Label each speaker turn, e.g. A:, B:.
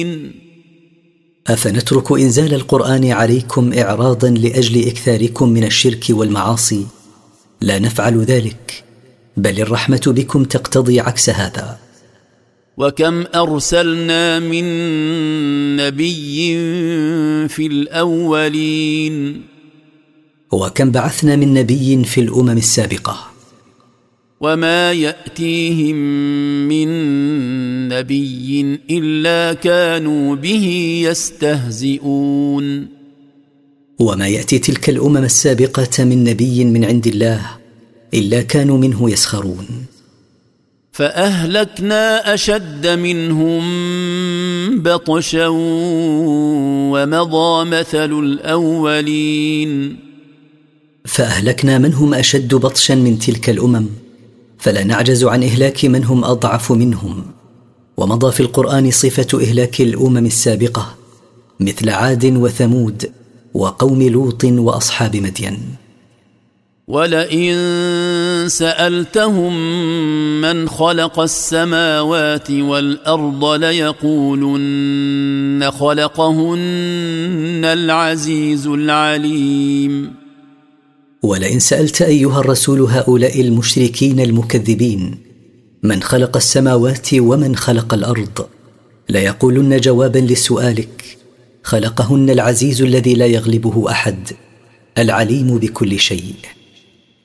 A: أفنترك إنزال القرآن عليكم إعراضا لأجل إكثاركم من الشرك والمعاصي؟ لا نفعل ذلك، بل الرحمة بكم تقتضي عكس هذا.
B: وكم أرسلنا من نبي في الأولين
A: وكم بعثنا من نبي في الأمم السابقة
B: وما يأتيهم من نبي إلا كانوا به يستهزئون.
A: وما يأتي تلك الأمم السابقة من نبي من عند الله إلا كانوا منه يسخرون.
B: فأهلكنا أشد منهم بطشا ومضى مثل الأولين.
A: فأهلكنا من هم أشد بطشا من تلك الأمم، فلا نعجز عن إهلاك من هم أضعف منهم. ومضى في القرآن صفة إهلاك الأمم السابقة مثل عاد وثمود وقوم لوط وأصحاب مدين.
B: ولئن سألتهم من خلق السماوات والأرض ليقولن خلقهن العزيز العليم.
A: ولئن سألت أيها الرسول هؤلاء المشركين المكذبين من خلق السماوات ومن خلق الأرض، ليقولن جوابا لسؤالك خلقهن العزيز الذي لا يغلبه أحد، العليم بكل شيء.